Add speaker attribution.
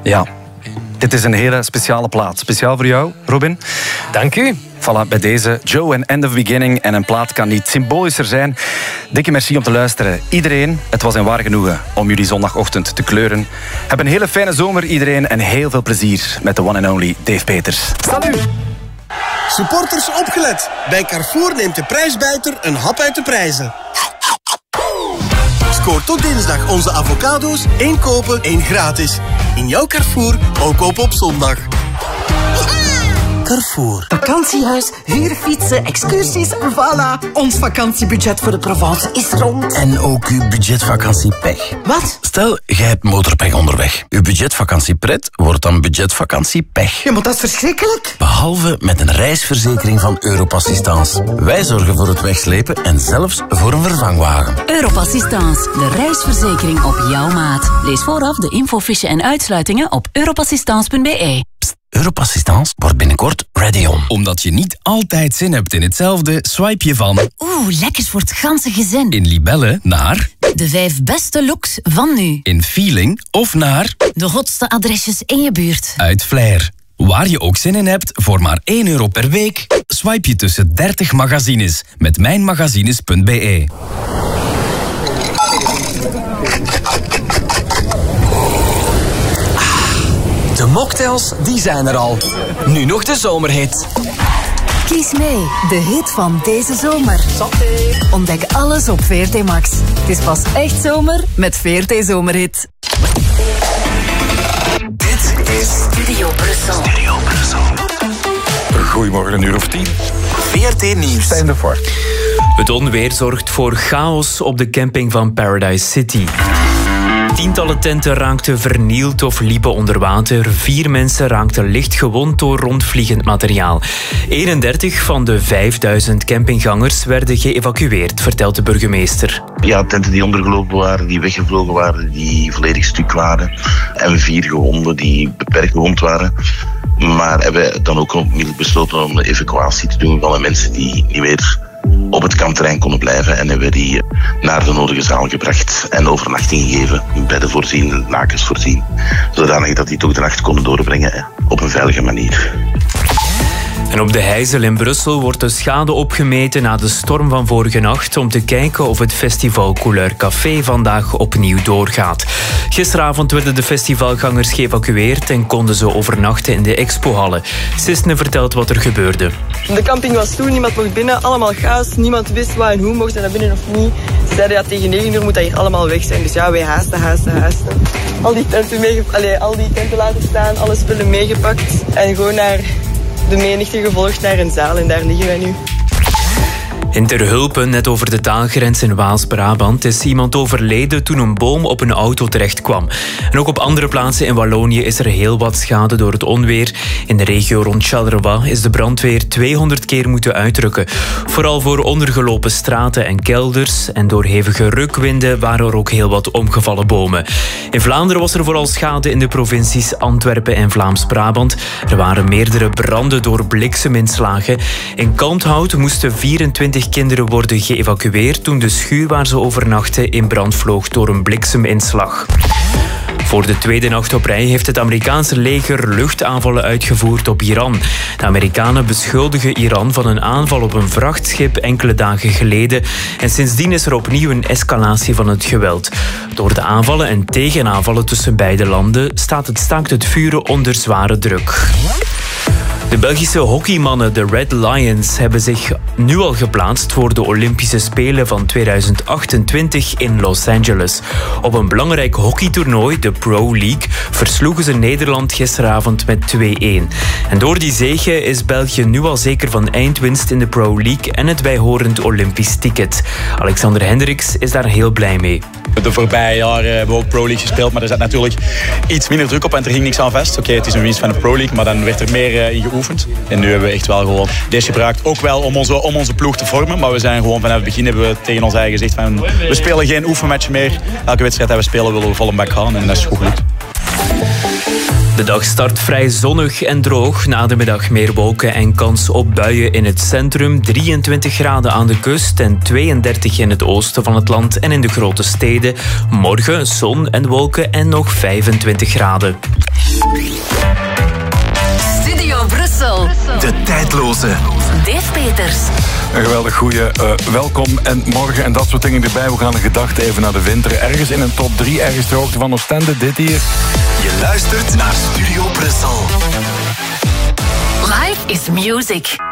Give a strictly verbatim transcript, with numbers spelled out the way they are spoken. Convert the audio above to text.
Speaker 1: Ja, dit is een hele speciale plaat. Speciaal voor jou, Robin.
Speaker 2: Dank u.
Speaker 1: Voilà, bij deze Joe en End of Beginning. En een plaat kan niet symbolischer zijn. Dikke merci om te luisteren. Iedereen, het was een waar genoegen om jullie zondagochtend te kleuren. Heb een hele fijne zomer, iedereen. En heel veel plezier met de one and only Dave Peters.
Speaker 2: Salut!
Speaker 3: Supporters opgelet. Bij Carrefour neemt de prijsbuiter een hap uit de prijzen. Scoor tot dinsdag onze avocado's. één kopen, één gratis. In jouw Carrefour, ook kopen op zondag. Carrefour.
Speaker 4: Vakantiehuis, huurfietsen, excursies, voilà. Ons vakantiebudget voor de Provence is rond.
Speaker 5: En ook uw budgetvakanciepech.
Speaker 4: Wat?
Speaker 5: Stel, jij hebt motorpech onderweg. Uw budgetvakantiepret wordt dan budgetvakantiepech.
Speaker 4: Ja, maar dat is verschrikkelijk.
Speaker 5: Behalve met een reisverzekering van Europassistance. Wij zorgen voor het wegslepen en zelfs voor een vervangwagen.
Speaker 6: Europassistance, de reisverzekering op jouw maat. Lees vooraf de infofiche en uitsluitingen op europassistance punt b e.
Speaker 5: Europassistance wordt binnenkort ready on.
Speaker 7: Omdat je niet altijd zin hebt in hetzelfde, swipe je van...
Speaker 6: Oeh, lekkers voor het ganse gezin.
Speaker 7: In Libelle naar...
Speaker 6: De vijf beste looks van nu.
Speaker 7: In Feeling of naar...
Speaker 6: De hotste adresjes in je buurt.
Speaker 7: Uit Flair. Waar je ook zin in hebt, voor maar één euro per week... swipe je tussen dertig magazines met mijnmagazines punt b e.
Speaker 2: De mocktails, die zijn er al. Nu nog de zomerhit.
Speaker 6: Kies mee, de hit van deze zomer. Ontdek alles op V R T Max. Het is pas echt zomer met V R T Zomerhit.
Speaker 2: Dit is
Speaker 6: Studio Brussel.
Speaker 2: Studio Brussel.
Speaker 1: Goedemorgen, een uur of tien.
Speaker 2: V R T Nieuws.
Speaker 1: Stijn de Voort.
Speaker 8: Het onweer zorgt voor chaos op de camping van Paradise City. Tientallen tenten raakten vernield of liepen onder water. Vier mensen raakten licht gewond door rondvliegend materiaal. eenendertig van de vijfduizend campinggangers werden geëvacueerd, vertelt de burgemeester.
Speaker 9: Ja, tenten die ondergelopen waren, die weggevlogen waren, die volledig stuk waren. En vier gewonden die beperkt gewond waren. Maar hebben dan ook onmiddellijk besloten om de evacuatie te doen van de mensen die niet meer op het kampterrein konden blijven en hebben die naar de nodige zaal gebracht en overnachting gegeven, bedden voorzien, lakens voorzien, zodanig dat die toch de nacht konden doorbrengen op een veilige manier.
Speaker 8: En op de Heizel in Brussel wordt de schade opgemeten na de storm van vorige nacht om te kijken of het festival Couleur Café vandaag opnieuw doorgaat. Gisteravond werden de festivalgangers geëvacueerd en konden ze overnachten in de expohallen. Sisne vertelt wat er gebeurde.
Speaker 10: De camping was toe, niemand mocht binnen, allemaal chaos, niemand wist wat en hoe mocht er naar binnen of niet. Ze zeiden ja, tegen negen uur moet dat hier allemaal weg zijn, dus ja, wij haasten, haasten, haasten. Al die tenten, meege... Allee, al die tenten laten staan, alle spullen meegepakt en gewoon naar de menigte gevolgd naar een zaal en daar liggen wij nu.
Speaker 8: In Terhulpen, net over de taalgrens in Waals-Brabant, is iemand overleden toen een boom op een auto terecht kwam. En ook op andere plaatsen in Wallonië is er heel wat schade door het onweer. In de regio rond Charleroi is de brandweer tweehonderd keer moeten uitrukken. Vooral voor ondergelopen straten en kelders. En door hevige rukwinden waren er ook heel wat omgevallen bomen. In Vlaanderen was er vooral schade in de provincies Antwerpen en Vlaams-Brabant. Er waren meerdere branden door blikseminslagen. In Kalmthout moesten vierentwintig kinderen worden geëvacueerd toen de schuur waar ze overnachten in brand vloog door een blikseminslag. Voor de tweede nacht op rij heeft het Amerikaanse leger luchtaanvallen uitgevoerd op Iran. De Amerikanen beschuldigen Iran van een aanval op een vrachtschip enkele dagen geleden. En sindsdien is er opnieuw een escalatie van het geweld. Door de aanvallen en tegenaanvallen tussen beide landen staat het staakt het vuren onder zware druk. De Belgische hockeymannen, de Red Lions, hebben zich nu al geplaatst voor de Olympische Spelen van tweeduizend achtentwintig in Los Angeles. Op een belangrijk hockeytoernooi, de Pro League, versloegen ze Nederland gisteravond met twee-een. En door die zege is België nu al zeker van eindwinst in de Pro League en het bijhorend Olympisch ticket. Alexander Hendricks is daar heel blij mee.
Speaker 11: De voorbije jaren hebben we ook Pro League gespeeld, maar er zat natuurlijk iets minder druk op en er ging niks aan vast. Oké, okay, het is een winst van de Pro League, maar dan werd er meer uh, in geoefend. En nu hebben we echt wel gewoon deze gebruikt, ook wel om onze, om onze ploeg te vormen. Maar we zijn gewoon vanaf het begin hebben we tegen ons eigen gezegd van we spelen geen oefenmatch meer. Elke wedstrijd die we spelen willen we vol een bak gaan en dat is goed gelukt.
Speaker 8: De dag start vrij zonnig en droog. Na de middag meer wolken en kans op buien in het centrum. drieëntwintig graden aan de kust en tweeëndertig in het oosten van het land en in de grote steden. Morgen zon en wolken en nog vijfentwintig graden.
Speaker 6: Studio Brussel.
Speaker 12: De tijdloze.
Speaker 6: Dave Peters.
Speaker 13: Een geweldig goeie uh, welkom en morgen en dat soort dingen erbij. We gaan een gedachte even naar de winter. Ergens in een top drie, ergens ter hoogte van Oostende, dit hier.
Speaker 12: Je luistert naar Studio Brussel.
Speaker 6: Life is music.